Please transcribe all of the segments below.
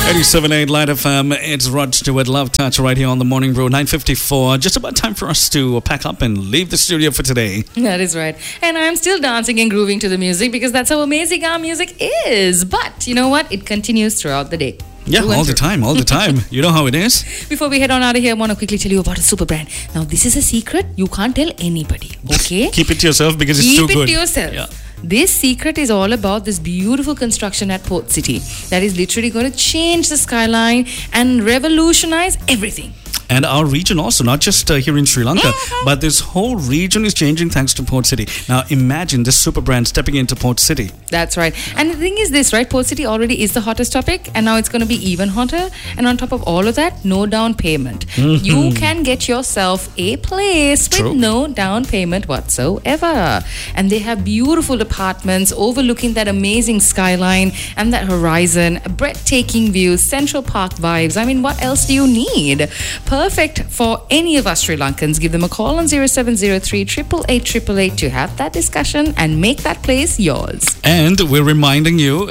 87.8 Light FM. It's Rod Stewart, Love Touch, right here on the Morning Brew, 9:54. Just about time for us to pack up and leave the studio for today. That is right. And I'm still dancing and grooving to the music because that's how amazing our music is. But you know what? It continues throughout the day. Yeah, all the time. You know how it is. Before we head on out of here, I want to quickly tell you about a super brand. Now, this is a secret. You can't tell anybody, okay? Keep it to yourself because it's too good. Keep it to yourself. Yeah. This secret is all about this beautiful construction at Port City that is literally going to change the skyline and revolutionize everything. And our region also, not just here in Sri Lanka, but this whole region is changing thanks to Port City. Now imagine this super brand stepping into Port City. That's right. And the thing is this, right? Port City already is the hottest topic, and now it's going to be even hotter. And on top of all of that, no down payment. Mm-hmm. You can get yourself a place with no down payment whatsoever. And they have beautiful apartments overlooking that amazing skyline and that horizon, breathtaking views, Central Park vibes. I mean, what else do you need? Perfect for any of us Sri Lankans. Give them a call on 0703 888 888 to have that discussion and make that place yours. And we're reminding you,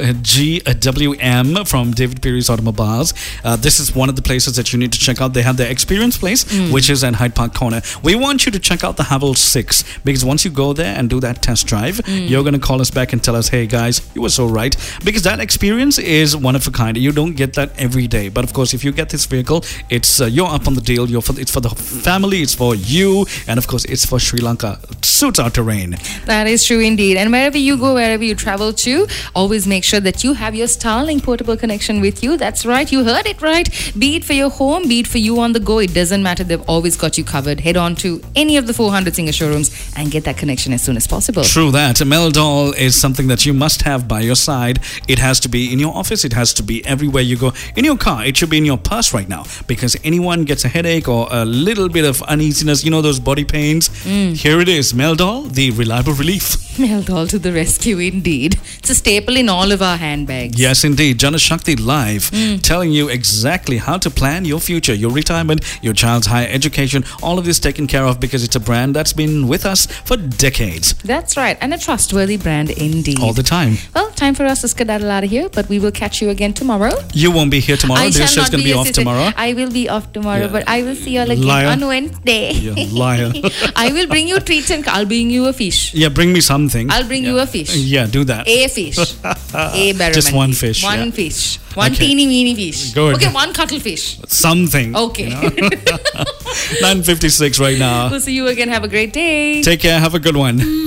GWM from David Perry's Automobiles. This is one of the places that you need to check out. They have their experience place, which is at Hyde Park Corner. We want you to check out the Havel 6 because once you go there and do that test drive, you're going to call us back and tell us, hey guys, you were so right. Because that experience is one of a kind. You don't get that every day. But of course, if you get this vehicle, it's you're up on the deal. It's for the family, it's for you, and of course it's for Sri Lanka. It suits our terrain. That is true indeed. And wherever you go, wherever you travel to, always make sure that you have your Starlink portable connection with you. That's right, you heard it right. Be it for your home, be it for you on the go, it doesn't matter. They've always got you covered. Head on to any of the 400 Singer showrooms and get that connection as soon as possible. True that. Meldol is something that you must have by your side. It has to be in your office. It has to be everywhere you go. In your car, it should be in your purse right now, because anyone gets a headache or a little bit of uneasiness, you know, those body pains. Here it is, Meldol, the reliable relief. Meldol to the rescue indeed. It's a staple in all of our handbags. Yes indeed. Janashakti Live, telling you exactly how to plan your future, your retirement, your child's higher education, all of this taken care of because it's a brand that's been with us for decades. That's right, and a trustworthy brand indeed. All the time. Well, time for us to skedaddle out of here, but we will catch you again tomorrow. You won't be here tomorrow. This show's going to be off tomorrow. I will be off tomorrow, but I will see you all again on Wednesday. Yeah, liar. I will bring you treats and I'll bring you a fish. Yeah, bring me something. I'll bring you a fish. Yeah, do that. A fish. A barramundi. Just one fish. One fish. One teeny weeny fish. Go ahead. Okay, one cuttlefish. Something. Okay. You know? 9:56 right now. We'll see you again. Have a great day. Take care. Have a good one.